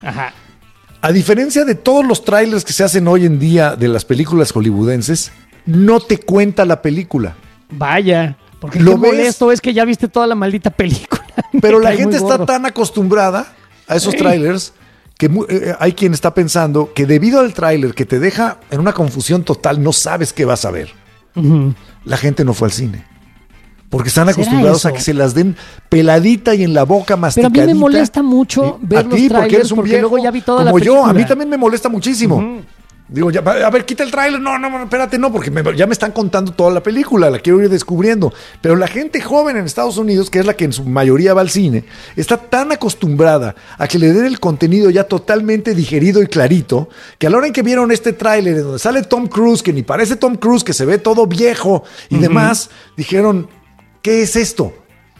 Ajá. A diferencia de todos los trailers que se hacen hoy en día de las películas hollywoodenses, no te cuenta la película. Vaya, porque Lo qué molesto es que ya viste toda la maldita película. Pero Me la cae gente muy está gordo. tan acostumbrada a esos trailers que hay quien está pensando que debido al tráiler que te deja en una confusión total, no sabes qué vas a ver. Ujú. La gente no fue al cine. Porque están ¿Será acostumbrados a eso? que se las den peladita y en la boca Pero a masticadita. mí me molesta mucho ver a los ti, porque trailers eres un porque viejo, luego ya vi toda la como yo. película. A mí también me molesta muchísimo. Ujú. Digo, ya, a ver, quita el tráiler. No, espérate, no, porque ya me están contando toda la película, la quiero ir descubriendo. Pero la gente joven en Estados Unidos, que es la que en su mayoría va al cine, está tan acostumbrada a que le den el contenido ya totalmente digerido y clarito, que a la hora en que vieron este tráiler en donde sale Tom Cruise, que ni parece Tom Cruise, que se ve todo viejo y demás, dijeron, ¿qué es esto?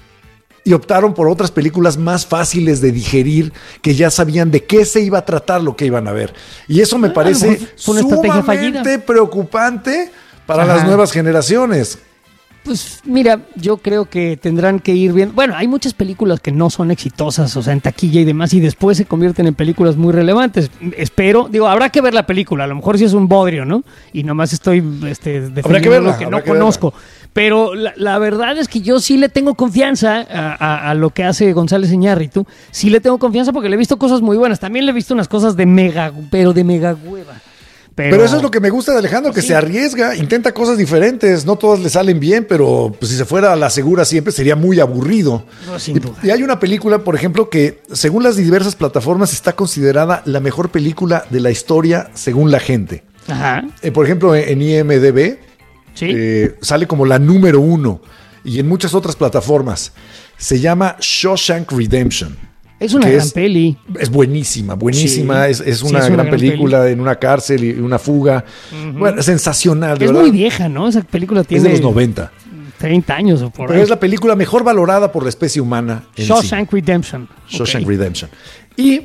Y optaron por otras películas más fáciles de digerir, que ya sabían de qué se iba a tratar lo que iban a ver. Y eso me parece fue una estrategia fallida. sumamente preocupante para Ajá. las nuevas generaciones. Pues mira, yo creo que tendrán que ir viendo. Bueno, hay muchas películas que no son exitosas, o sea, en taquilla y demás, y después se convierten en películas muy relevantes. Espero, digo, habrá que ver la película. A lo mejor sí es un bodrio, ¿no? Y nomás estoy defendiendo verla, lo que habrá no que verla. conozco. Pero la verdad es que yo sí le tengo confianza a lo que hace González Iñárritu. Sí le tengo confianza porque le he visto cosas muy buenas. También le he visto unas cosas de mega hueva. Pero eso es lo que me gusta de Alejandro, que Sí. se arriesga, intenta cosas diferentes, no todas le salen bien, pero pues, si se fuera a la segura siempre sería muy aburrido. No, sin duda. Y hay una película, por ejemplo, que según las diversas plataformas está considerada la mejor película de la historia según la gente. Ajá. Por ejemplo, en IMDb Sí. sale como la número 1 y en muchas otras plataformas. Se llama Shawshank Redemption. Es una que gran peli. Es buenísima. Sí. Es una gran película en una cárcel y una fuga. Bueno, sensacional, de Es verdad. muy vieja, ¿no? Esa película Es tiene de los 90. 30 años o por Pero ahí. es la película mejor valorada por la especie humana. En Shawshank Redemption. sí. Shawshank Ok. Redemption. Y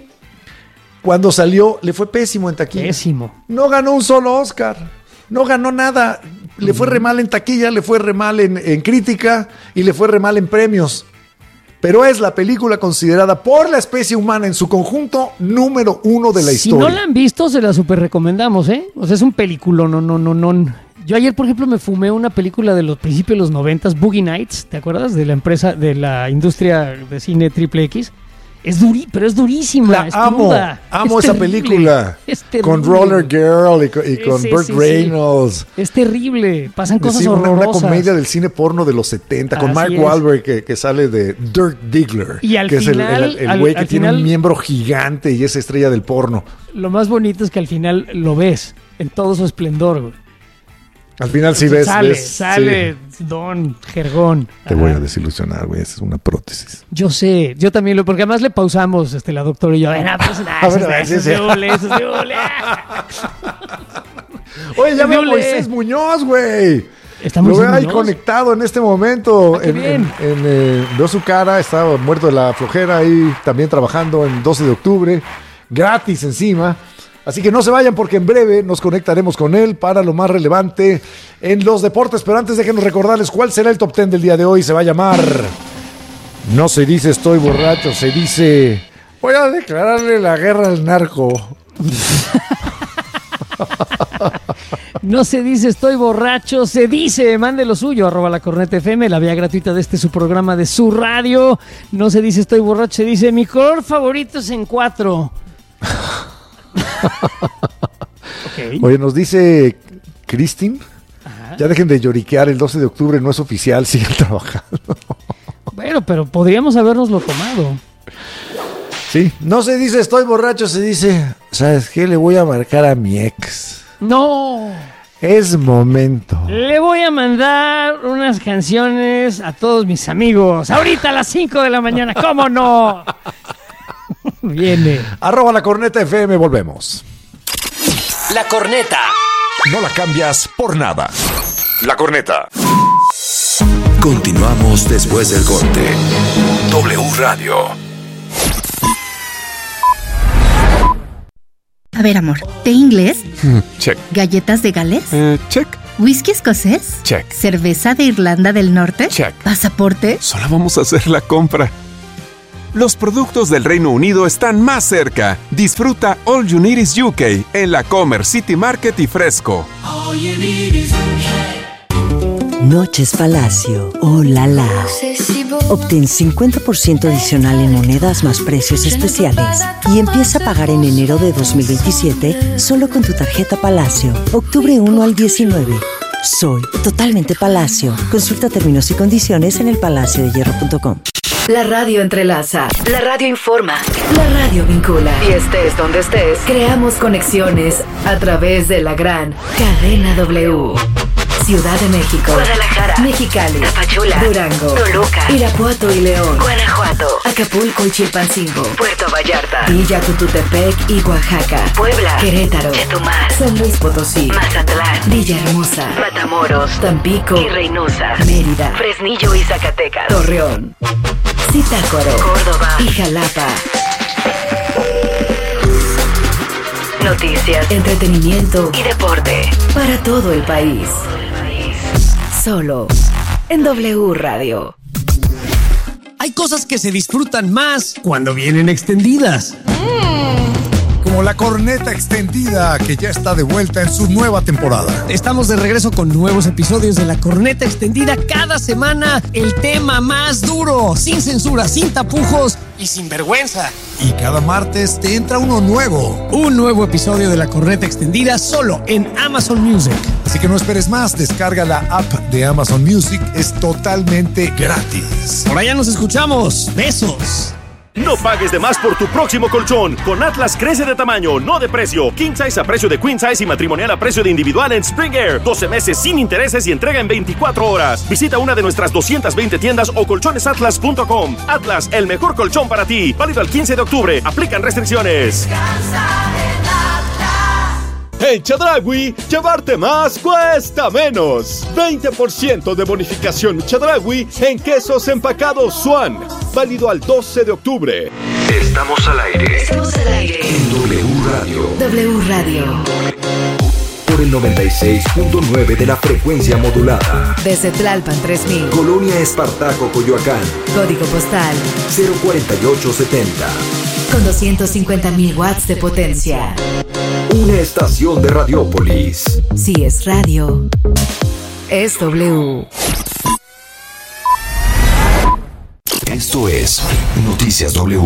cuando salió, le fue pésimo en taquilla. Pésimo. No ganó un solo Oscar. No ganó nada. Le fue re mal en taquilla, le fue re mal en crítica y le fue re mal en premios. Pero es la película considerada por la especie humana en su conjunto número 1 de la Si historia. no la han visto, se la super recomendamos, ¿eh? O sea, es un película, no. Yo ayer, por ejemplo, me fumé una película de los principios de los 90, Boogie Nights, ¿te acuerdas? De la empresa, de la industria de cine Triple X. Pero es durísima, La es amo, cruda, amo es esa terrible, película. es terrible. Con Roller Girl y con Sí, Burt sí. Reynolds. Es terrible, pasan cosas Sí, una horrorosas. comedia del cine porno de los 70 con Así Mark es. Wahlberg que sale de Dirk Diggler. Y al que final- es el güey que al tiene final- un miembro gigante y es estrella del porno. Lo más bonito es que al final lo ves en todo su esplendor, güey. Al final sí ves. Sale sí. Don Jergón. Te Ajá. voy a desilusionar, güey. Esa es una prótesis. Yo sé, yo también porque además le pausamos la doctora y yo, pues A ver, sí, sí. Oye, ya veo a Ole. Moisés Muñoz, güey. Está Lo muy veo ahí conectado en este momento. qué bien. Veo su cara, estaba muerto de la flojera ahí, también trabajando en 12 de octubre, gratis encima. Así que no se vayan porque en breve nos conectaremos con él para lo más relevante en los deportes. Pero antes déjenos recordarles cuál será el top 10 del día de hoy. Se va a llamar... No se dice estoy borracho, se dice... Voy a declararle la guerra al narco. No se dice estoy borracho, se dice mande lo suyo, @lacornetafm, la vía gratuita de su programa de su radio. No se dice estoy borracho, se dice mi color favorito es en 4. Ok. Oye, nos dice Cristin, ya dejen de lloriquear, el 12 de octubre no es oficial, siguen trabajando. Bueno, pero podríamos habernoslo tomado. Sí, no se dice estoy borracho, se dice, ¿sabes qué? Le voy a marcar a mi ex. No, Es momento. le voy a mandar unas canciones a todos mis amigos. Ahorita a las 5 de la mañana, ¿cómo no? Viene. @lacornetafm, volvemos. La corneta. No la cambias por nada. La corneta. Continuamos después del corte. W Radio. A ver, amor, ¿té inglés? Check. ¿Galletas de Gales? Check. ¿Whisky escocés? Check. ¿Cerveza de Irlanda del Norte? Check. ¿Pasaporte? Solo vamos a hacer la compra. Los productos del Reino Unido están más cerca. Disfruta All You Need Is UK en la Comer City Market y Fresco. Noches Palacio. ¡Oh, la la! Obtén 50% adicional en monedas más precios especiales y empieza a pagar en enero de 2027 solo con tu tarjeta Palacio. Octubre 1 al 19. Soy totalmente Palacio. Consulta términos y condiciones en elpalaciodehierro.com. La radio entrelaza, la radio informa, la radio vincula. Y estés donde estés, creamos conexiones a través de la gran Cadena W. Ciudad de México, Guadalajara, Mexicali, Tapachula, Durango, Toluca, Irapuato y León, Guanajuato, Acapulco y Chilpancingo, Puerto Vallarta, Villa Tututepec y Oaxaca, Puebla, Querétaro, Chetumal, San Luis Potosí, Mazatlán, Villahermosa, Matamoros, Tampico y Reynosa, Mérida, Fresnillo y Zacatecas, Torreón, Zitácuaro, Córdoba y Jalapa. Noticias, entretenimiento y deporte para todo el país. Solo en W Radio. Hay cosas que se disfrutan más cuando vienen extendidas. Como la corneta extendida que ya está de vuelta en su nueva temporada. Estamos de regreso con nuevos episodios de La Corneta Extendida. Cada semana el tema más duro, sin censura, sin tapujos y sin vergüenza. Y cada martes te entra uno nuevo. Un nuevo episodio de La Corneta Extendida solo en Amazon Music. Así que no esperes más, descarga la app de Amazon Music, es totalmente gratis. Por allá nos escuchamos. Besos. No pagues de más por tu próximo colchón. Con Atlas crece de tamaño, no de precio. King size a precio de queen size y matrimonial a precio de individual en Spring Air. 12 meses sin intereses y entrega en 24 horas. Visita una de nuestras 220 tiendas o colchonesatlas.com. Atlas, el mejor colchón para ti. Válido al 15 de octubre. Aplican restricciones. En Chedraui, llevarte más cuesta menos. 20% de bonificación Chedraui en quesos empacados Swan. Válido al 12 de octubre. Estamos al aire. Estamos al aire. En W Radio. W Radio. Por el 96.9 de la frecuencia modulada. Desde Tlalpan 3000. Colonia Espartaco, Coyoacán. Código postal 04870. con 250.000 watts de potencia. Una estación de Radiópolis. Si es radio, es W. Esto es Noticias W.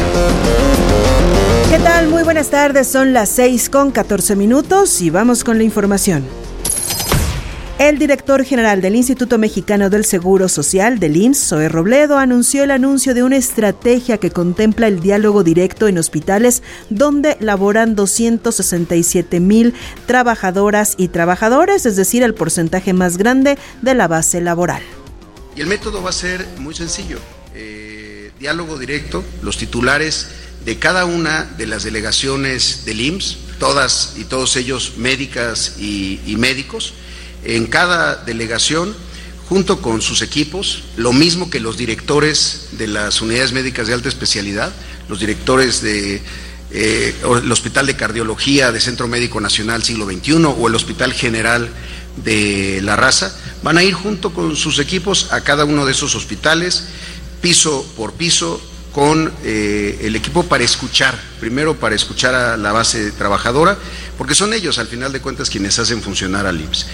¿Qué tal? Muy buenas tardes, son las 6:14 y vamos con la información. El director general del Instituto Mexicano del Seguro Social, del IMSS, Zoe Robledo, anunció el anuncio de una estrategia que contempla el diálogo directo en hospitales donde laboran 267,000 trabajadoras y trabajadores, es decir, el porcentaje más grande de la base laboral. Y el método va a ser muy sencillo, diálogo directo, los titulares de cada una de las delegaciones del IMSS, todas y todos ellos médicas y médicos, en cada delegación, junto con sus equipos, lo mismo que los directores de las unidades médicas de alta especialidad, los directores de el Hospital de Cardiología de Centro Médico Nacional Siglo XXI o el Hospital General de La Raza, van a ir junto con sus equipos a cada uno de esos hospitales, piso por piso, con el equipo para escuchar, primero para escuchar a la base trabajadora, porque son ellos, al final de cuentas, quienes hacen funcionar al IMSS.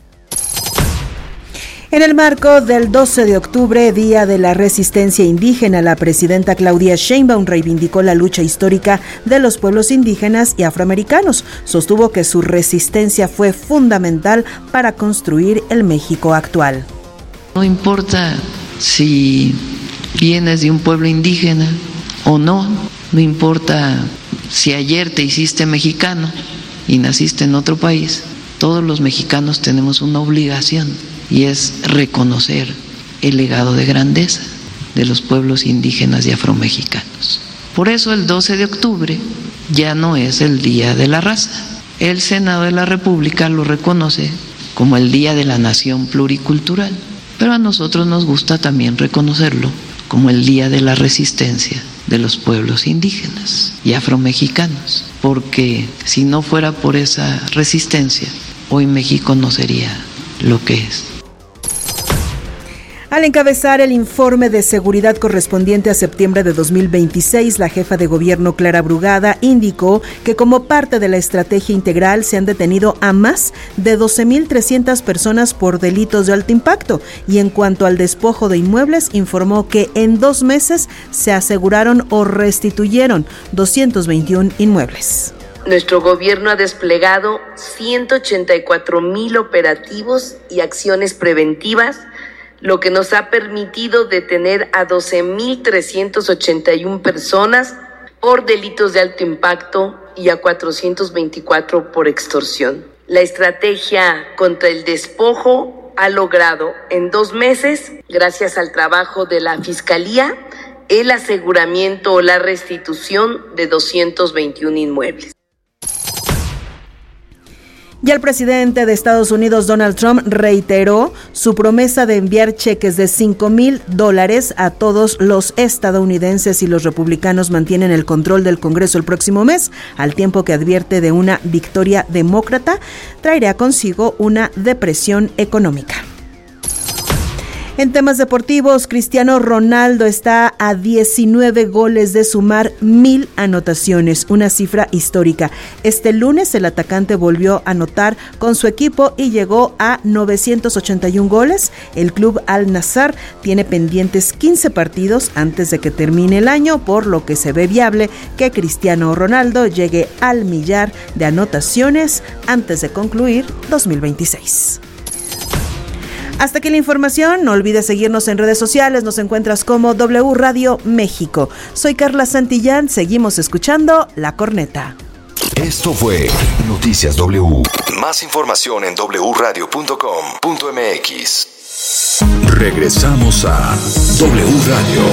En el marco del 12 de octubre, Día de la Resistencia Indígena, la presidenta Claudia Sheinbaum reivindicó la lucha histórica de los pueblos indígenas y afroamericanos. Sostuvo que su resistencia fue fundamental para construir el México actual. No importa si vienes de un pueblo indígena o no, no importa si ayer te hiciste mexicano y naciste en otro país, todos los mexicanos tenemos una obligación y es reconocer el legado de grandeza de los pueblos indígenas y afromexicanos. Por eso el 12 de octubre ya no es el Día de la Raza. El Senado de la República lo reconoce como el Día de la Nación Pluricultural, pero a nosotros nos gusta también reconocerlo como el Día de la Resistencia de los pueblos indígenas y afromexicanos, porque si no fuera por esa resistencia, hoy México no sería lo que es. Al encabezar el informe de seguridad correspondiente a septiembre de 2026, la jefa de gobierno Clara Brugada indicó que como parte de la estrategia integral se han detenido a más de 12,300 personas por delitos de alto impacto y en cuanto al despojo de inmuebles informó que en 2 meses se aseguraron o restituyeron 221 inmuebles. Nuestro gobierno ha desplegado 184,000 operativos y acciones preventivas, lo que nos ha permitido detener a 12,381 personas por delitos de alto impacto y a 424 por extorsión. La estrategia contra el despojo ha logrado en 2 meses, gracias al trabajo de la Fiscalía, el aseguramiento o la restitución de 221 inmuebles. Y el presidente de Estados Unidos, Donald Trump, reiteró su promesa de enviar cheques de $5,000 a todos los estadounidenses si los republicanos mantienen el control del Congreso el próximo mes, al tiempo que advierte de una victoria demócrata traerá consigo una depresión económica. En temas deportivos, Cristiano Ronaldo está a 19 goles de sumar 1,000 anotaciones, una cifra histórica. Este lunes el atacante volvió a anotar con su equipo y llegó a 981 goles. El club Al Nassr tiene pendientes 15 partidos antes de que termine el año, por lo que se ve viable que Cristiano Ronaldo llegue al millar de anotaciones antes de concluir 2026. Hasta aquí la información, no olvides seguirnos en redes sociales, nos encuentras como W Radio México. Soy Carla Santillán, seguimos escuchando La Corneta. Esto fue Noticias W. Más información en wradio.com.mx. Regresamos a W Radio.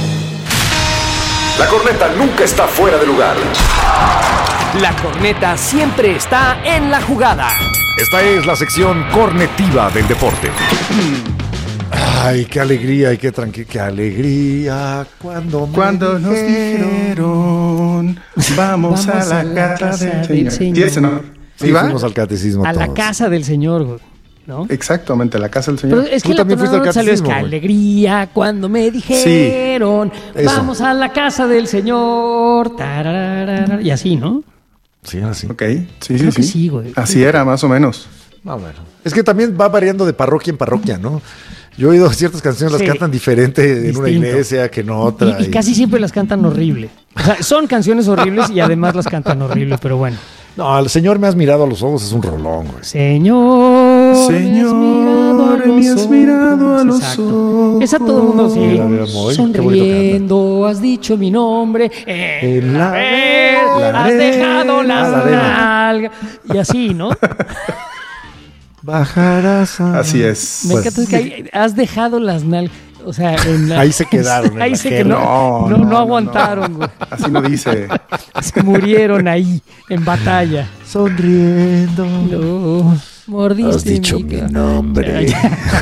La corneta nunca está fuera de lugar. La corneta siempre está en la jugada. Esta es la sección cornetiva del deporte. Ay, qué alegría y qué tranquilidad, qué alegría cuando nos dijeron vamos a la casa del Señor. ¿Y ese no? Sí, fuimos al catecismo a todos. la casa del Señor, ¿no? Exactamente, a la casa del Señor. Pero es que tú también fuiste al catecismo. Es que alegría cuando me dijeron vamos a la casa del Señor. Tararara, y así, ¿no? Sí, así. Ok, sí. Sí, güey. Así era, más o menos. Bueno. Es que también va variando de parroquia en parroquia, ¿no? Yo he oído ciertas canciones, las cantan diferente en una iglesia que en otra. Y casi siempre las cantan horrible. O sea, son canciones horribles y además las cantan horrible, pero bueno. No, al Señor me has mirado a los ojos, es un rolón, güey. Señor, me has mirado a los ojos. Esa todo el mundo sí. Sonriendo, has dicho mi nombre. En la has dejado las nalgas. Y así, ¿no? Bajarás a... Así es. Me encanta que has dejado las nalgas. O sea, ahí se quedaron. Ahí se quedaron. No aguantaron, güey. Así lo dice. Se murieron ahí, en batalla. Sonriendo. No, mordiste. Has dicho mi nombre.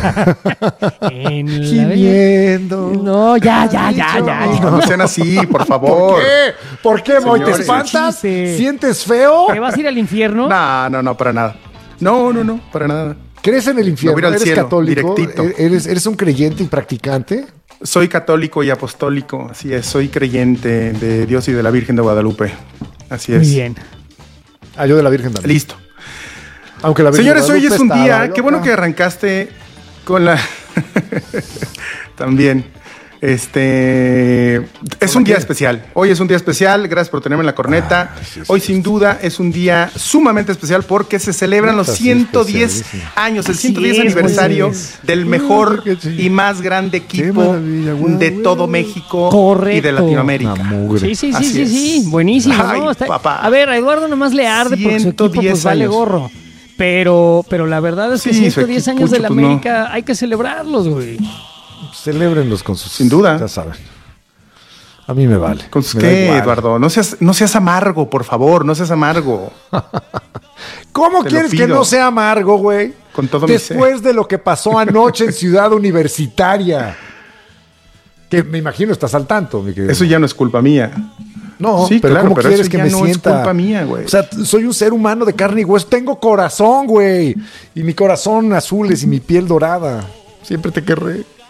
Gimiendo. No, ya. No sean así, por favor. ¿Por qué, Moy? ¿Te espantas? ¿Sientes feo? ¿Te vas a ir al infierno? No, para nada. No, para nada. ¿Crees en el infierno? ¿Eres cielo, católico? Directito. ¿Eres un creyente y practicante? Soy católico y apostólico, así es. Soy creyente de Dios y de la Virgen de Guadalupe. Así es. Muy bien. Yo de la Virgen también. Listo. Aunque la Virgen Señores, hoy es un día... Qué bueno que arrancaste con la... También. Es un día especial. Hoy es un día especial. Gracias por tenerme en la corneta. Hoy sin duda es un día sumamente especial porque se celebran los 110 años, el 110 aniversario del mejor y más grande equipo de todo México y de Latinoamérica. Sí. Buenísimo. Ay, ¿no? papá. A ver, a Eduardo nomás le arde porque su equipo pues vale gorro. Pero la verdad es que 110 años de la América hay que celebrarlos, güey. Celébrenlos con sus... Sin duda. Ya saben. A mí me vale. ¿Con sus qué, Eduardo? No seas amargo, por favor. No seas amargo. ¿Cómo quieres que no sea amargo, güey? Con todo después de lo que pasó anoche en Ciudad Universitaria. Que me imagino estás al tanto, mi querido. Eso ya no es culpa mía. No, sí, pero claro, ¿cómo pero quieres eso que ya me no sienta? Es culpa mía, güey. O sea, soy un ser humano de carne y hueso. Tengo corazón, güey. Y mi corazón azules y mi piel dorada. Siempre te querré.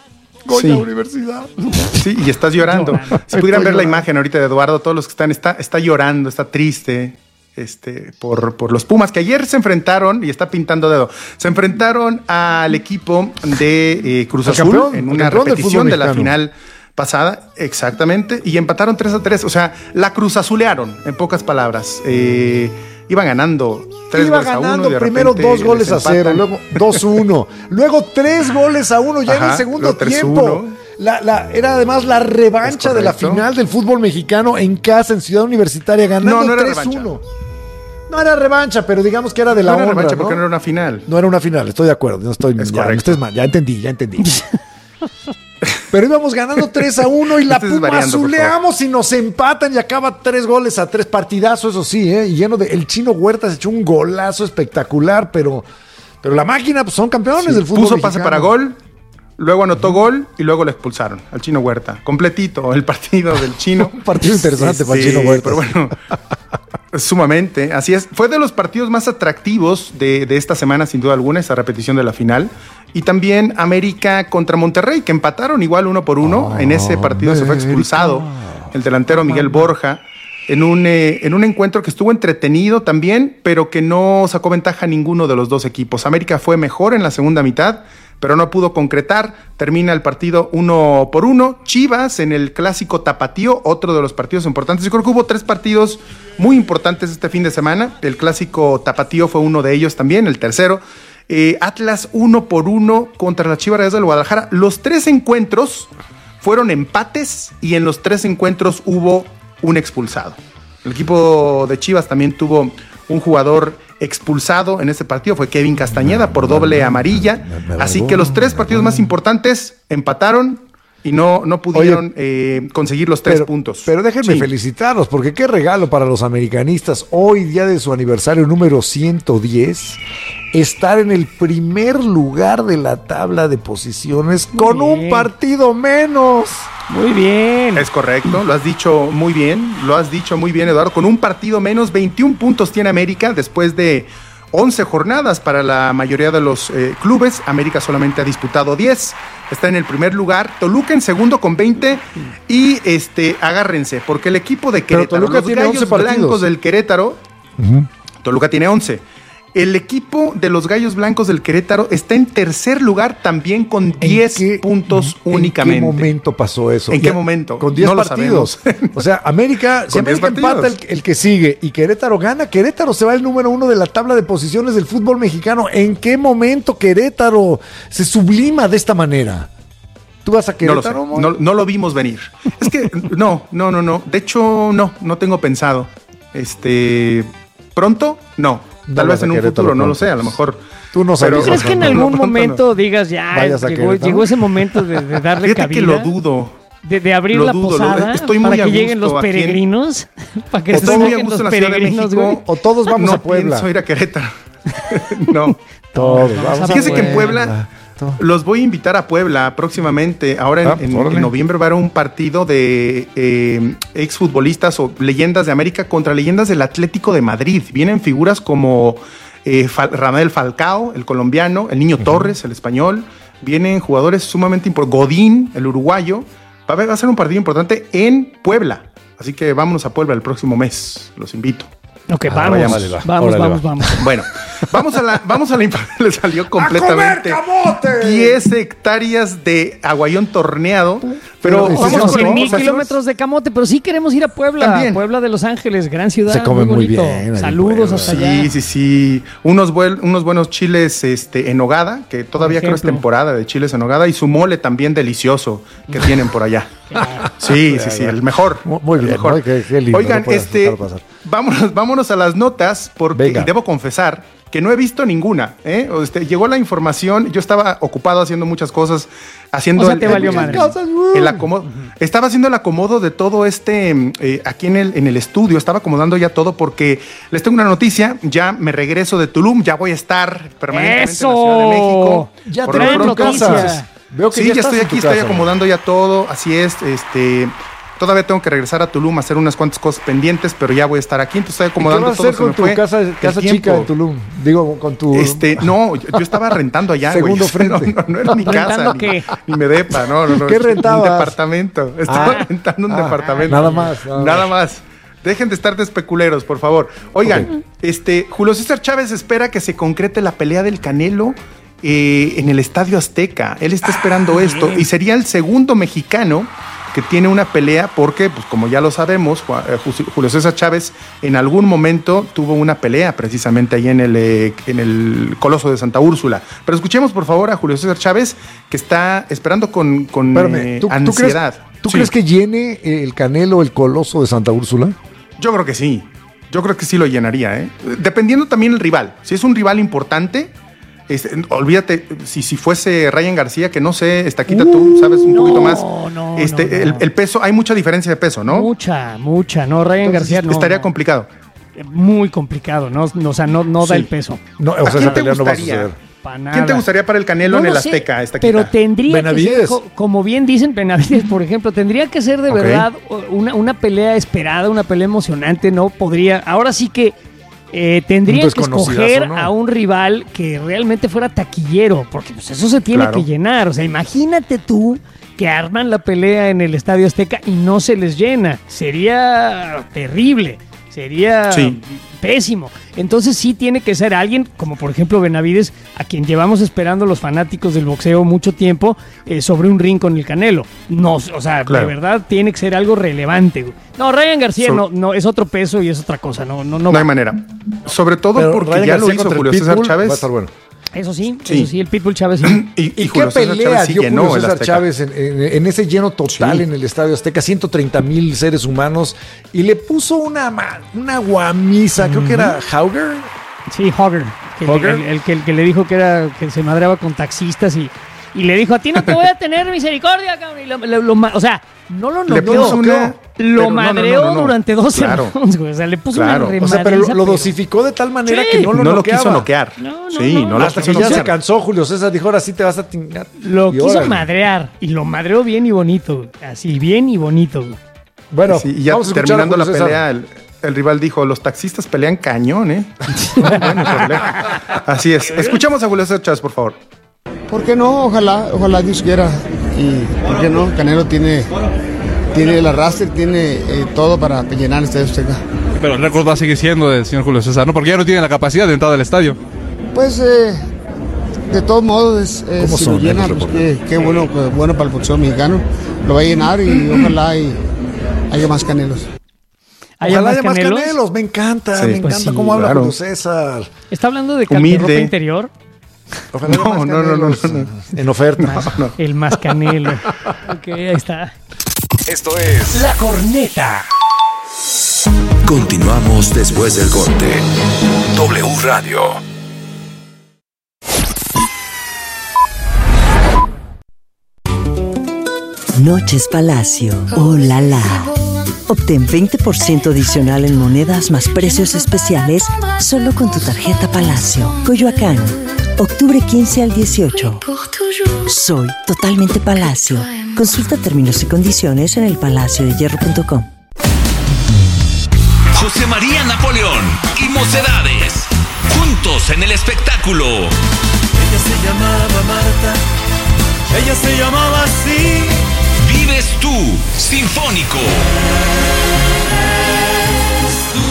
Goya Universidad. Sí, y estás llorando. Si pudieran ver la imagen ahorita de Eduardo, todos los que están, está llorando, está triste. Por los Pumas, que ayer se enfrentaron, y está pintando dedo, se enfrentaron al equipo de Cruz Azul en una repetición de la final pasada, exactamente, y empataron 3-3, o sea, la Cruz Azulearon, en pocas palabras. Iban ganando 3-1 y de primero repente 2-0, luego 2-1, luego 3-1 ya en el segundo tiempo. Era además la revancha de la final del fútbol mexicano en casa, en Ciudad Universitaria, ganando 3-1. No era revancha, pero digamos que era de la honra. No era revancha, porque no era una final. No era una final, estoy de acuerdo. No estoy, ya entendí. Pero íbamos ganando 3-1 y la Puma azuleamos y nos empatan y acaba 3-3, partidazo, eso sí, y lleno de... El Chino Huerta se echó un golazo espectacular, pero la máquina, pues son campeones del fútbol mexicano. Pase para gol, luego anotó gol y luego lo expulsaron al Chino Huerta. Completito el partido del Chino. Un partido interesante para el Chino Huerta. Pero bueno... Sumamente, así es. Fue de los partidos más atractivos de esta semana, sin duda alguna, esa repetición de la final. Y también América contra Monterrey, que empataron igual 1-1. En ese partido se fue expulsado el delantero Miguel Borja en un encuentro que estuvo entretenido también, pero que no sacó ventaja ninguno de los dos equipos. América fue mejor en la segunda mitad, pero no pudo concretar. Termina el partido 1-1. Chivas en el clásico tapatío, otro de los partidos importantes. Yo creo que hubo 3 partidos muy importantes este fin de semana. El clásico tapatío fue uno de ellos también, el tercero. Atlas 1-1 contra las Chivas Rayadas del Guadalajara. Los 3 encuentros fueron empates y en los 3 encuentros hubo un expulsado. El equipo de Chivas también tuvo un jugador expulsado en este partido, fue Kevin Castañeda por doble amarilla. Así que los 3 partidos más importantes empataron y no pudieron conseguir los 3 puntos. Pero déjenme felicitarlos, porque qué regalo para los americanistas, hoy día de su aniversario número 110, estar en el primer lugar de la tabla de posiciones con un partido menos. Muy bien. Es correcto, lo has dicho muy bien, Eduardo. Con un partido menos, 21 puntos tiene América después de 11 jornadas para la mayoría de los clubes. América solamente ha disputado 10. Está en el primer lugar. Toluca en segundo con 20. Y agárrense, porque el equipo de Querétaro, los Gallos Blancos del Querétaro, Toluca tiene 11. El equipo de los Gallos Blancos del Querétaro está en tercer lugar también con 10 puntos únicamente. ¿En qué momento pasó eso? ¿En qué momento? Con 10 partidos. O sea, América, si América empata el que sigue y Querétaro gana, Querétaro se va el número 1 de la tabla de posiciones del fútbol mexicano. ¿En qué momento Querétaro se sublima de esta manera? ¿Tú vas a Querétaro? No lo vimos venir. Es que no. De hecho, no tengo pensado. ¿Pronto? No. Tal vez en un futuro, no lo sé, a lo mejor. Tú no sabes. ¿Crees que en algún momento digas ya, llegó ese momento de darle cabida? Que lo dudo. De abrir la posada para que lleguen los peregrinos. Para que estoy muy a gusto en la Ciudad de México. O todos vamos a Puebla. No pienso ir a Querétaro. No. Todos vamos a Puebla. Fíjese que en Puebla... Los voy a invitar a Puebla próximamente. Ahora en noviembre va a haber un partido de exfutbolistas o leyendas de América contra leyendas del Atlético de Madrid. Vienen figuras como Radamel Falcao, el colombiano, el Niño Torres, el español. Vienen jugadores sumamente importantes. Godín, el uruguayo. Va a ser un partido importante en Puebla. Así que vámonos a Puebla el próximo mes. Los invito. Ok, vamos. Bueno, vamos a la le salió completamente 10 hectáreas de aguayón torneado. Pero vamos a 100,000 kilómetros de camote, pero sí queremos ir a Puebla. También. Puebla de Los Ángeles, gran ciudad. Se come muy bien. Saludos hasta allá. Sí. Unos buenos chiles en nogada, que todavía creo es temporada de chiles en nogada, y su mole también delicioso que tienen por allá. Sí, el mejor. Muy bien. Mejor. Qué lindo. Oigan, vámonos a las notas, porque debo confesar que no he visto ninguna. Llegó la información, yo estaba ocupado haciendo muchas cosas, haciendo el acomodo. Estaba haciendo el acomodo de todo aquí en el estudio, estaba acomodando ya todo porque les tengo una noticia, ya me regreso de Tulum, ya voy a estar permanentemente en la Ciudad de México. Ya traen noticias. Veo que ya estoy aquí, estoy acomodando ya todo, así es, Todavía tengo que regresar a Tulum a hacer unas cuantas cosas pendientes, pero ya voy a estar aquí. Entonces estoy acomodando todo. ¿Qué vas a hacer con tu casa chica en Tulum? Digo, con tu... No, yo estaba rentando allá, Segundo güey. frente. No era mi casa, ni me depa, no. ¿Qué rentabas? Un departamento. Estaba rentando un departamento. Nada más. Dejen de estar de especuleros, por favor. Oigan, Julio César Chávez espera que se concrete la pelea del Canelo en el Estadio Azteca. Él está esperando esto y sería el segundo mexicano que tiene una pelea porque, pues como ya lo sabemos, Julio César Chávez en algún momento tuvo una pelea precisamente ahí en el Coloso de Santa Úrsula. Pero escuchemos por favor a Julio César Chávez, que está esperando con ansiedad. ¿Tú crees que llene el Canelo el Coloso de Santa Úrsula? Yo creo que sí. Yo creo que sí lo llenaría, ¿eh? Dependiendo también el rival. Si es un rival importante, olvídate, si fuese Ryan García, que no sé, Estaquita, tú sabes un poquito más. El peso, hay mucha diferencia de peso, ¿no? Mucha. No, Ryan García no. Estaría complicado. Muy complicado, ¿no? O sea, no da el peso. No, o sea, esa pelea no va a suceder. ¿Quién te gustaría para el Canelo en el Azteca? Pero tendría que ser, como bien dicen Benavides, por ejemplo, tendría que ser de verdad una pelea esperada, una pelea emocionante, ¿no? Podría, ahora sí que tendría que escoger a un rival que realmente fuera taquillero, porque pues eso se tiene que llenar. O sea, imagínate tú que arman la pelea en el Estadio Azteca y no se les llena. Sería terrible. Sería pésimo. Entonces sí tiene que ser alguien, como por ejemplo Benavides, a quien llevamos esperando los fanáticos del boxeo mucho tiempo, sobre un ring con el Canelo. No, o sea, de verdad tiene que ser algo relevante. No, Ryan García no es otro peso y es otra cosa. No hay manera. Sobre todo pero porque Ryan ya García lo hizo Julio César Chávez. Va a estar bueno. Eso sí, el Pitbull Chávez. ¿Y qué pelea dio Julio César Chávez en ese lleno total en el Estadio Azteca? 130,000 seres humanos. Y le puso una guamisa, creo que era Hauger. Sí, Hauger. El que le dijo que se madreaba con taxistas y le dijo, a ti no te voy a tener misericordia, cabrón. O sea, no lo noqueó. Lo madreó durante 12 rounds, güey. O sea, le puso una remadriza. O sea, pero lo dosificó de tal manera que no lo quiso noquear. Hasta que ya se cansó, Julio César dijo, ahora sí te vas a tingar. Lo quiso madrear. Y lo madreó bien y bonito, güey. Así, bien y bonito, güey. Bueno, y ya terminando la pelea, el rival dijo, los taxistas pelean cañón, ¿eh? Así es. Escuchamos a Julio César Chávez, por favor. ¿Por qué no? Ojalá Dios quiera. Y ¿por qué no? Canelo tiene el arrastre, tiene todo para llenar el Estadio Azteca. Pero el récord va a seguir siendo del señor Julio César, ¿no? Porque ya no tiene la capacidad de entrar al estadio. Pues, de todos modos, si lo llena, pues qué bueno para el boxeo mexicano. Lo va a llenar y ojalá haya más Canelos. Ojalá haya más Canelos. Me encanta cómo habla Julio César. ¿Está hablando de ropa interior? Ojalá no. En oferta. No. El más Canelo. Ok, ahí está. Esto es La Corneta. Continuamos después del corte. W Radio. Noches Palacio. Oh, la la. Obtén 20% adicional en monedas más precios especiales solo con tu tarjeta Palacio. Coyoacán. Octubre 15 al 18. Soy totalmente Palacio. Consulta términos y condiciones en elpalaciodehierro.com. José María Napoleón y Mocedades. Juntos en el espectáculo. Ella se llamaba Marta. Ella se llamaba así. Vives tú, Sinfónico. Eres tú,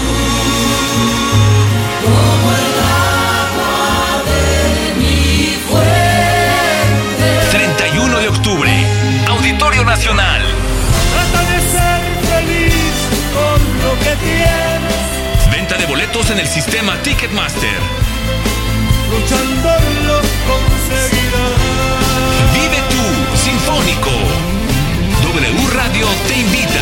como el agua de mi fuente. 31 de octubre, Auditorio Nacional. Trata de ser feliz con lo que tienes. Venta de boletos en el sistema Ticketmaster. Luchando lo conseguirás. Vive tú, Sinfónico. W Radio te invita.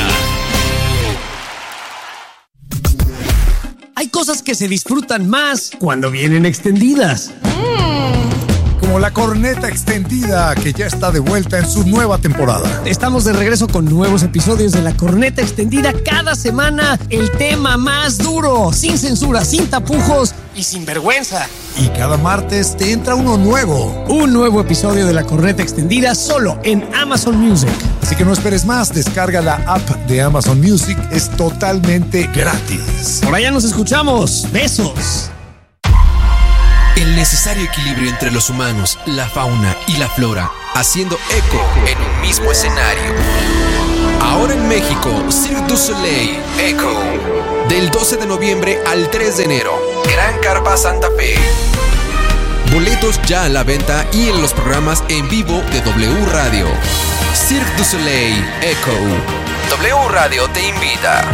Hay cosas que se disfrutan más cuando vienen extendidas. Como la corneta extendida, que ya está de vuelta en su nueva temporada. Estamos de regreso con nuevos episodios de la corneta extendida. Cada semana el tema más duro, sin censura, sin tapujos y sin vergüenza. Y cada martes te entra uno nuevo. Un nuevo episodio de la corneta extendida solo en Amazon Music. Así que no esperes más, descarga la app de Amazon Music, es totalmente gratis. Por allá nos escuchamos. Besos. El necesario equilibrio entre los humanos, la fauna y la flora, haciendo eco en un mismo escenario. Ahora en México, Cirque du Soleil, Echo. Del 12 de noviembre al 3 de enero, Gran Carpa Santa Fe. Boletos ya a la venta y en los programas en vivo de W Radio. Cirque du Soleil, Echo. W Radio te invita.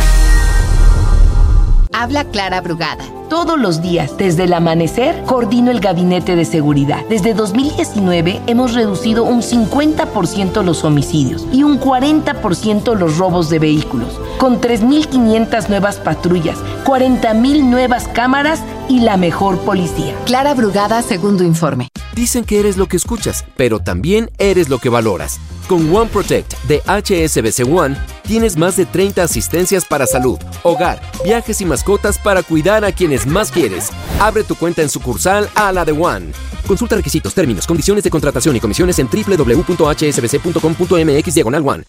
Habla Clara Brugada. Todos los días, desde el amanecer, coordino el gabinete de seguridad. Desde 2019 hemos reducido un 50% los homicidios y un 40% los robos de vehículos, con 3.500 nuevas patrullas, 40.000 nuevas cámaras y la mejor policía. Clara Brugada, segundo informe. Dicen que eres lo que escuchas, pero también eres lo que valoras. Con One Protect de HSBC One, tienes más de 30 asistencias para salud, hogar, viajes y mascotas para cuidar a quienes más quieres. Abre tu cuenta en sucursal a la de One. Consulta requisitos, términos, condiciones de contratación y comisiones en www.hsbc.com.mx/one.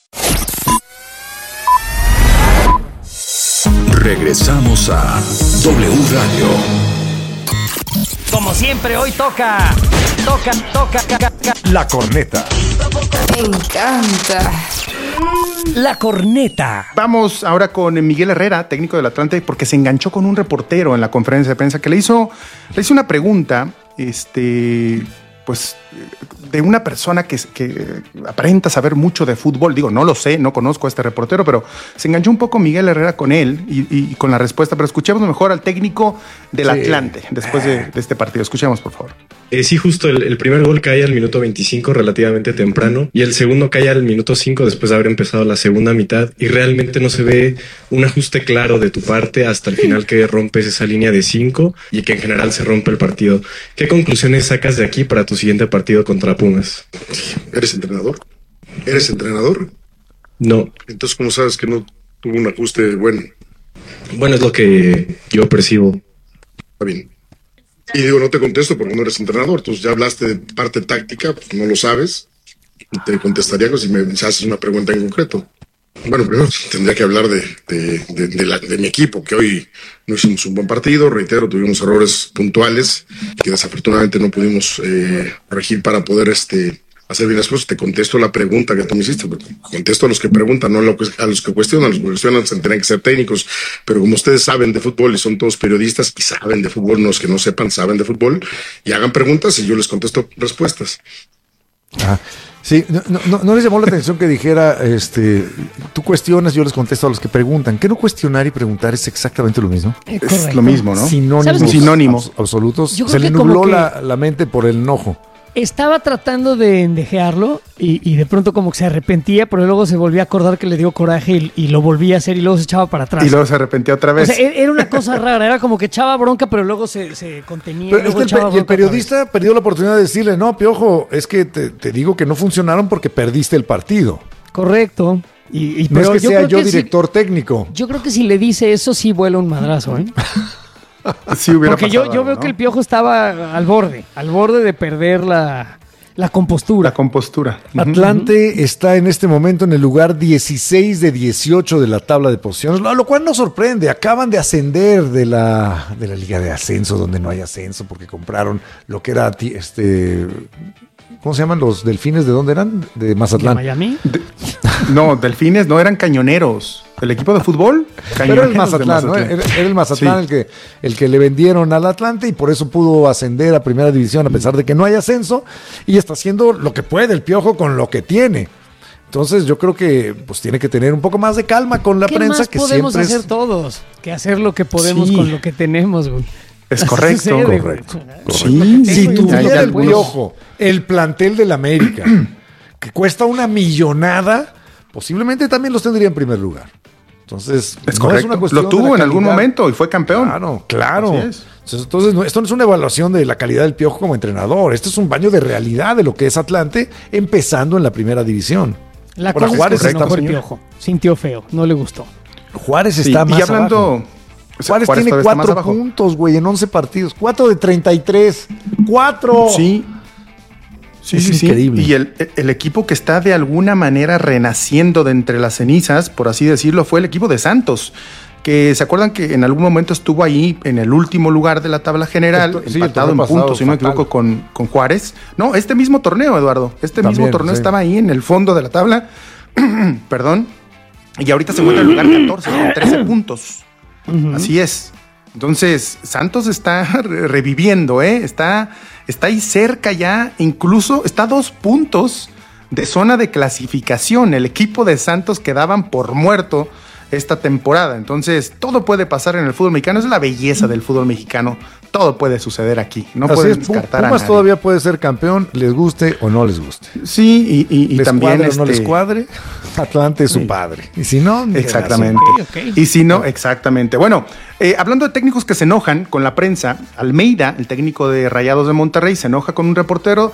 Regresamos a W Radio. Como siempre, hoy toca. La corneta. Me encanta. La corneta. Vamos ahora con Miguel Herrera, técnico del Atlante, porque se enganchó con un reportero en la conferencia de prensa que le hizo una pregunta, pues, de una persona que aparenta saber mucho de fútbol. Digo, no lo sé, no conozco a este reportero, pero se enganchó un poco Miguel Herrera con él y con la respuesta. Pero escuchemos mejor al técnico del Atlante después de este partido. Escuchemos, por favor. Sí, justo el primer gol cae al minuto 25, relativamente temprano, y el segundo cae al minuto 5 después de haber empezado la segunda mitad, y realmente no se ve un ajuste claro de tu parte hasta el final, que rompes esa línea de 5 y que en general se rompe el partido. ¿Qué conclusiones sacas de aquí para tu siguiente partido contra Pumas? ¿Eres entrenador? ¿Eres entrenador? No. Entonces, ¿cómo sabes que no tuvo un ajuste bueno? Bueno, es lo que yo percibo. Está bien. Y digo, no te contesto porque no eres entrenador. Entonces ya hablaste de parte táctica, pues no lo sabes. Te contestaría si me haces una pregunta en concreto. Bueno, primero tendría que hablar de mi equipo, que hoy no hicimos un buen partido. Reitero, tuvimos errores puntuales que desafortunadamente no pudimos corregir para poder hacer bien las cosas. Te contesto la pregunta que tú me hiciste, porque contesto a los que preguntan, no a los que cuestionan. Los que cuestionan tendrían que ser técnicos, pero como ustedes saben de fútbol y son todos periodistas y saben de fútbol, no es que no sepan, saben de fútbol, y hagan preguntas y yo les contesto respuestas. Sí, no les llamó la atención que dijera, tú cuestionas, yo les contesto a los que preguntan. ¿Qué no cuestionar y preguntar es exactamente lo mismo? Es lo mismo, ¿no? Sinónimos absolutos. Se le nubló la mente por el enojo. Estaba tratando de endejearlo y de pronto como que se arrepentía, pero luego se volvía a acordar que le dio coraje y lo volvía a hacer y luego se echaba para atrás. Y luego se arrepentía otra vez. O sea, era una cosa rara, era como que echaba bronca, pero luego se contenía. Pero es que el periodista perdió la oportunidad de decirle, no, Piojo, es que te digo que no funcionaron porque perdiste el partido. Correcto. No es que sea yo director técnico. Yo creo que si le dice eso, sí vuela un madrazo, ¿eh? Sí hubiera porque pasado, yo veo que el Piojo estaba al borde de perder la compostura. La compostura. Atlante está en este momento en el lugar 16 de 18 de la tabla de posiciones, lo cual no sorprende. Acaban de ascender de la Liga de Ascenso, donde no hay ascenso, porque compraron lo que era ¿cómo se llaman los Delfines? ¿De dónde eran? ¿De Mazatlán? ¿De Miami? No, Delfines no, eran Cañoneros. El equipo de fútbol, pero el Mazatlán, ¿no? Era el Mazatlán, sí, el que le vendieron al Atlante y por eso pudo ascender a primera división a pesar de que no hay ascenso, y está haciendo lo que puede el Piojo con lo que tiene. Entonces yo creo que pues tiene que tener un poco más de calma con la prensa, que siempre podemos hacer todos que hacer lo que podemos con lo que tenemos, güey. Es correcto. Correcto. Sí, si tuviera el Piojo el plantel del América, que cuesta una millonada, posiblemente también los tendría en primer lugar. Entonces, es correcto. Es una cuestión, lo tuvo en algún momento y fue campeón. Claro. Entonces, esto no es una evaluación de la calidad del Piojo como entrenador. Esto es un baño de realidad de lo que es Atlante, empezando en la primera división. La cosa Juárez es que se enojó el Piojo. Sintió feo, no le gustó. Juárez está más abajo. Juárez tiene 4 puntos, güey, en 11 partidos. 4 de 33. ¡4! Sí. Sí, es increíble. Y el equipo que está de alguna manera renaciendo de entre las cenizas, por así decirlo, fue el equipo de Santos, que se acuerdan que en algún momento estuvo ahí en el último lugar de la tabla general, empatado en puntos, si no me equivoco, con Juárez. No, este mismo torneo, Eduardo, mismo torneo estaba ahí en el fondo de la tabla, perdón, y ahorita se encuentra en el lugar 14 con 13 puntos. Así es. Entonces, Santos está reviviendo, está ahí cerca ya, incluso está a 2 puntos de zona de clasificación. El equipo de Santos quedaban por muerto esta temporada. Entonces, todo puede pasar en el fútbol mexicano. Es la belleza del fútbol mexicano. Todo puede suceder aquí. No puedes descartar a nadie. Pumas todavía puede ser campeón, les guste o no les guste. Sí, y les también cuadre o no les cuadre, Atlante es su padre. Y si no, exactamente. Okay. Y si no, exactamente. Bueno, hablando de técnicos que se enojan con la prensa, Almeida, el técnico de Rayados de Monterrey, se enoja con un reportero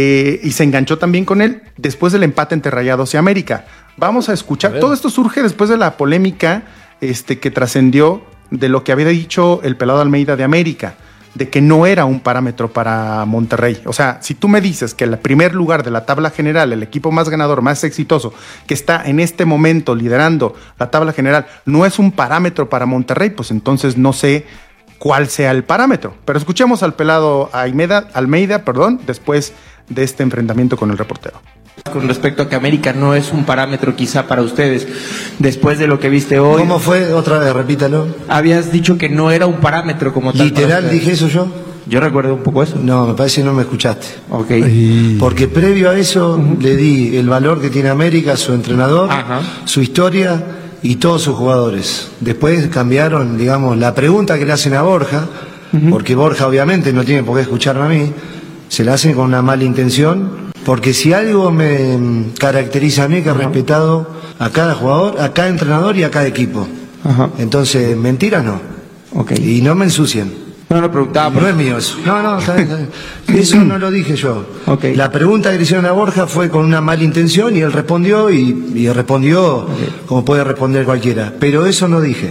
y se enganchó también con él después del empate entre Rayados y América. Vamos a escuchar. Todo esto surge después de la polémica que trascendió de lo que había dicho el pelado Almeida de América, de que no era un parámetro para Monterrey. O sea, si tú me dices que el primer lugar de la tabla general, el equipo más ganador, más exitoso, que está en este momento liderando la tabla general, no es un parámetro para Monterrey, pues entonces no sé cuál sea el parámetro. Pero escuchemos al pelado Almeida, después de este enfrentamiento con el reportero. Con respecto a que América no es un parámetro quizá para ustedes, después de lo que viste hoy. ¿Cómo fue? Otra vez, repítalo. Habías dicho que no era un parámetro como tal. ¿Literal dije eso yo? Yo recuerdo un poco eso. No, me parece que no me escuchaste. Ok. Porque previo a eso le di el valor que tiene América, su entrenador, su historia y todos sus jugadores. Después cambiaron, digamos, la pregunta que le hacen a Borja, porque Borja obviamente no tiene por qué escucharme a mí, se la hacen con una mala intención. Porque si algo me caracteriza a mí, que he respetado a cada jugador, a cada entrenador y a cada equipo. Entonces, mentiras no. Y no me ensucien. No preguntaba. No es mío eso. No, está bien. Eso no lo dije yo. La pregunta que le hicieron a Borja fue con una mala intención y él respondió y respondió como puede responder cualquiera. Pero eso no dije.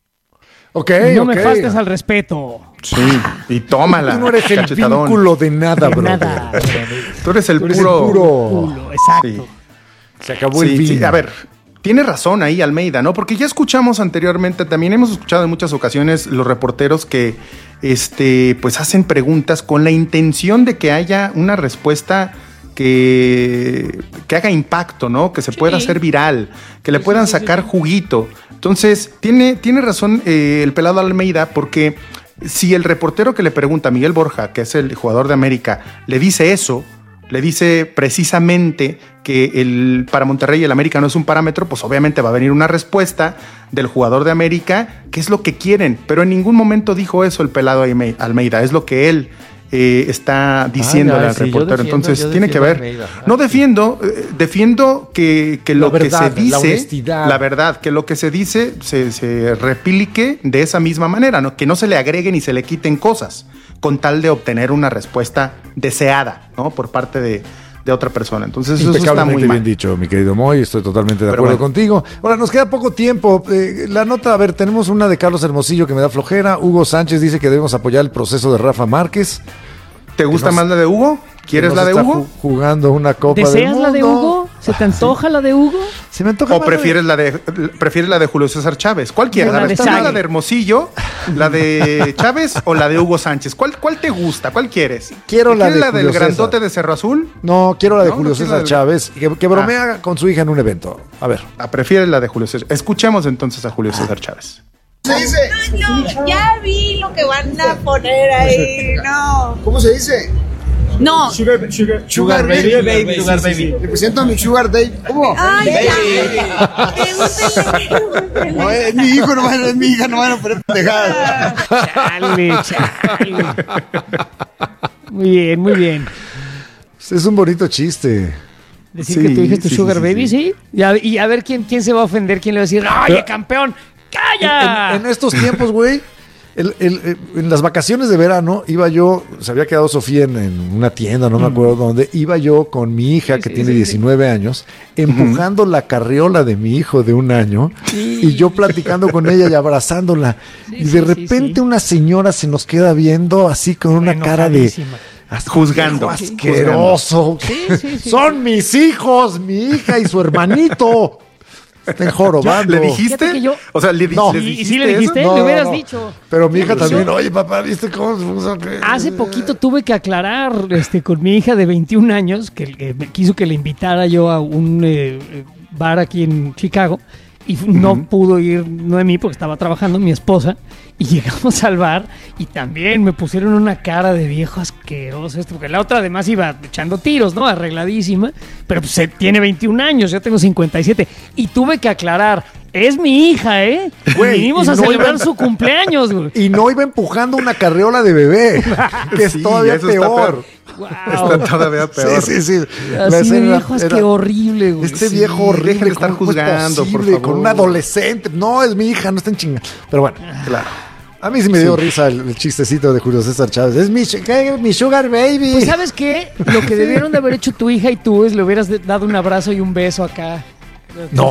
No me faltes al respeto. Sí, y tómala. Tú no eres el vínculo de nada, bro. Tú eres el puro. Exacto. Sí. Se acabó el vino. Sí, a ver, tiene razón ahí Almeida, ¿no? Porque ya escuchamos anteriormente, también hemos escuchado en muchas ocasiones los reporteros que pues hacen preguntas con la intención de que haya una respuesta que haga impacto, ¿no? Que se pueda hacer viral, que le puedan sacar juguito. Entonces, tiene razón el pelado Almeida, porque si el reportero que le pregunta a Miguel Borja, que es el jugador de América, le dice eso, le dice precisamente que para Monterrey el América no es un parámetro, pues obviamente va a venir una respuesta del jugador de América, que es lo que quieren, pero en ningún momento dijo eso el pelado Almeida, es lo que él está diciéndole al reportero. Entonces tiene que ver. No defiendo que lo que se dice, la verdad, que lo que se dice se replique de esa misma manera, ¿no? Que no se le agreguen y se le quiten cosas con tal de obtener una respuesta deseada, ¿no? Por parte de otra persona. Entonces eso está muy bien dicho, mi querido Moy, estoy totalmente de acuerdo contigo. Ahora, nos queda poco tiempo. La nota, a ver, tenemos una de Carlos Hermosillo que me da flojera. Hugo Sánchez dice que debemos apoyar el proceso de Rafa Márquez. ¿Te gusta más la de Hugo? ¿Quieres la de Hugo? Jugando una copa del mundo. ¿Deseas la de Hugo? ¿Se te antoja la de Hugo? Se me antoja. ¿O prefieres la de Julio César Chávez? ¿Cuál quieres? ¿La de Hermosillo, la de Chávez o la de Hugo Sánchez? ¿Cuál te gusta? ¿Cuál quieres? Quiero la de la del grandote de Cerro Azul? No, quiero la de Julio César Chávez, que bromea con su hija en un evento. A ver. ¿Prefieres la de Julio César? Escuchemos entonces a Julio César Chávez. ¿Se dice? No, ya vi lo que van a poner ahí, no. ¿Cómo se dice? No. Sugar baby. Le presento a mi Sugar Baby. ¿Cómo? Ay, no, es mi hijo, no es mi hija, no van a poner pendejadas. Chale. Muy bien. Es un bonito chiste. Decir que tu hija es tu Sugar Baby, ¿sí? Y a ver quién se va a ofender, quién le va a decir, ¡oye, campeón! ¡Calla! En estos tiempos, güey, en las vacaciones de verano iba yo, se había quedado Sofía en una tienda, no me acuerdo dónde, iba yo con mi hija que tiene 19 años, empujando la carriola de mi hijo de 1 año y yo platicando con ella y abrazándola. Y de repente una señora se nos queda viendo así con una cara de... juzgando. Asqueroso. Sí. Son mis hijos, mi hija y su hermanito. Estén jorobando. ¿Le dijiste? Que yo... O sea, ¿les ¿Y dijiste sí le dijiste? eso? Le hubieras dicho. Pero mi hija también, oye papá, ¿viste cómo se puso? Hace poquito tuve que aclarar con mi hija de 21 años, que me quiso que le invitara yo a un bar aquí en Chicago, y no pudo ir Noemí porque estaba trabajando, mi esposa, y llegamos al bar y también me pusieron una cara de viejo asqueroso porque la otra además iba echando tiros, ¿no? Arregladísima, pero pues tiene 21 años, yo tengo 57, y tuve que aclarar, es mi hija, Güey, vinimos a celebrar su cumpleaños, güey. Y no iba empujando una carriola de bebé, que es todavía eso peor. Wow. Está todavía peor. Sí. Así de viejo es que horrible, güey. Este viejo horrible. Dejen de estar ¿cómo es juzgando, por posible? favor. Con un adolescente. No, es mi hija, no estén chingando. Pero bueno, claro. A mí sí me dio risa el chistecito de Julio César Chávez. Es mi sugar baby. Pues ¿sabes qué? Lo que debieron de haber hecho tu hija y tú es le hubieras dado un abrazo y un beso acá. No,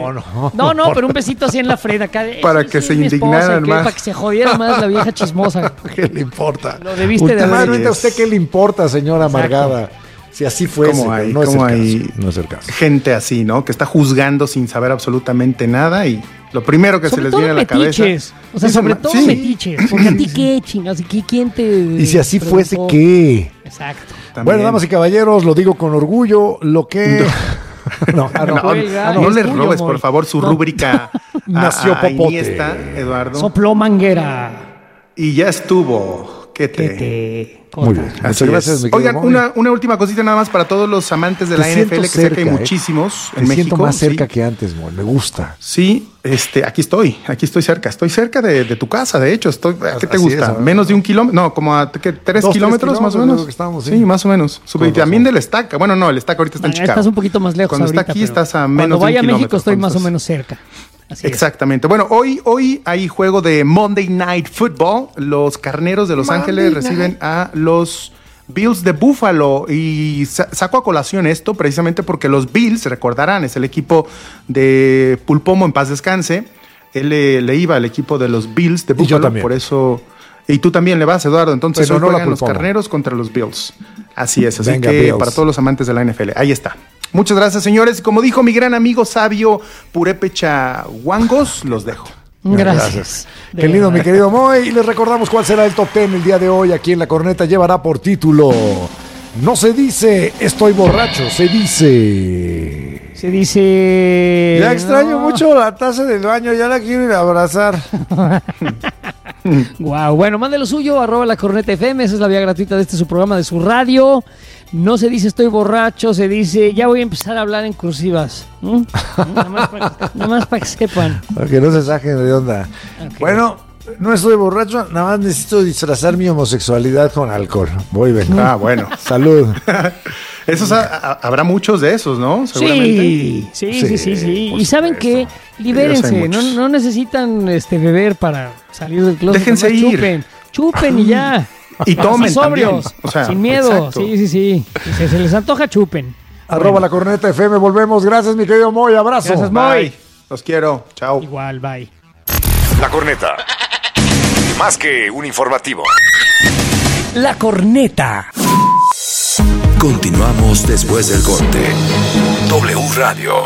No, pero un besito así en la frente acá. Para que se mi esposa, indignaran más. Para que se jodiera más la vieja chismosa. ¿Qué le importa? Lo debiste de haber Últimamente, hecho. ¿a usted qué le importa, señora amargada? Si así fuese, ¿Cómo hay, no es el cómo caso. hay No es el caso. gente así, ¿no? Que está juzgando sin saber absolutamente nada y lo primero que Sobre se les todo viene a la cabeza. metiches. O sea, Dicen, sobre todo sí. metiches. Porque a ti qué chingas. ¿Quién te Y si así preguntó? fuese, ¿qué? Exacto. También. Bueno, damas y caballeros, lo digo con orgullo, lo que... No, no le robes, por favor, su rúbrica Nació a Popote. Iniesta, Eduardo. Sopló manguera. Y ya estuvo. Muy bien. Muchas Así gracias, es. mi querido Oigan, Moy. una última cosita nada más para todos los amantes de la Te siento NFL, que sé que hay cerca, muchísimos en Te México. siento más cerca sí. que antes, Moy. Me gusta. Sí, aquí estoy cerca. Estoy cerca de tu casa, de hecho. ¿A qué te Así gusta? es, ¿Menos de 1 kilómetro? No, como a 3 kilómetros más o menos. creo que estamos, sí, más o menos. Y también del Estaca. Bueno, no, el Estaca ahorita está en Chicago. Estás un poquito más lejos Cuando ahorita, está aquí pero estás a cuando menos de 1 vaya a México kilómetro. estoy Cuando más o estás- menos cerca. Así es. Exactamente. Bueno, hoy hay juego de Monday Night Football. Los Carneros de Los Ángeles reciben a los Bills de Buffalo y saco a colación esto precisamente porque los Bills, recordarán, es el equipo de Pulpomo, en paz descanse. Él le iba al equipo de los Bills de Y yo Buffalo, también. por eso... Y tú también le vas, Eduardo. Entonces Pero hoy no la juegan los Pulpomo. Carneros contra los Bills. Así es, así Venga, que Bills. para todos los amantes de la NFL, ahí está. Muchas gracias, señores. Como dijo mi gran amigo sabio Purépecha Huangos, los dejo. Gracias. Qué lindo, mi querido Moy. Y les recordamos cuál será el top 10 el día de hoy. Aquí en La Corneta llevará por título: no se dice estoy borracho, se dice... Se dice... Ya extraño mucho la taza del baño, ya la quiero ir a abrazar. Wow, bueno, mande lo suyo, @lacornetafm, esa es la vía gratuita de este su programa, de su radio. No se dice estoy borracho, se dice ya voy a empezar a hablar en cursivas. Nada más para que sepan. Para que no se saquen de onda. Okay. Bueno, no estoy borracho, nada más necesito disfrazar mi homosexualidad con alcohol. Voy, ven. Ah, bueno. Salud. Esos habrá muchos de esos, ¿no? Seguramente. Sí. por Y saben que libérense, hay muchos. no necesitan beber para salir del closet. Déjense nomás ir. Chupen y ya. Y tomen Así sobrios, también. O sea, sin miedo. exacto. Sí. Si se les antoja, chupen. @ La Corneta FM, volvemos. Gracias, mi querido Moy. Abrazo. Gracias, Moy. Bye. Los quiero. Chao. Igual, bye. La Corneta. Más que un informativo. La Corneta. Continuamos después del corte. W Radio.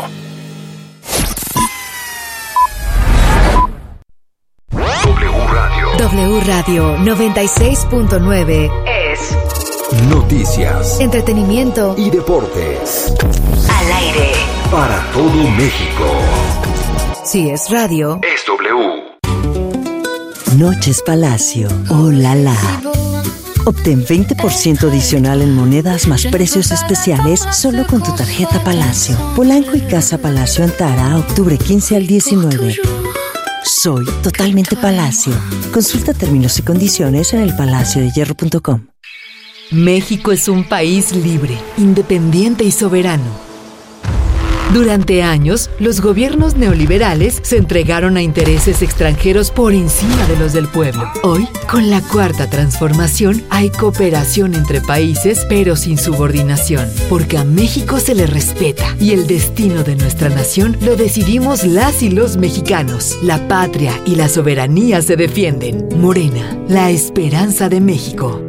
W Radio 96.9 es Noticias entretenimiento y deportes. al aire. Para todo México. Si es radio, Es W. Noches Palacio. Oh, la la. Obtén 20% adicional en monedas más precios especiales solo con tu tarjeta Palacio. Polanco y Casa Palacio Antara, octubre 15 al 19. Soy totalmente Palacio. Consulta términos y condiciones en elpalaciodehierro.com. México es un país libre, independiente y soberano. Durante años, los gobiernos neoliberales se entregaron a intereses extranjeros por encima de los del pueblo. Hoy, con la Cuarta Transformación, hay cooperación entre países, pero sin subordinación, porque a México se le respeta y el destino de nuestra nación lo decidimos las y los mexicanos. La patria y la soberanía se defienden. Morena, la esperanza de México.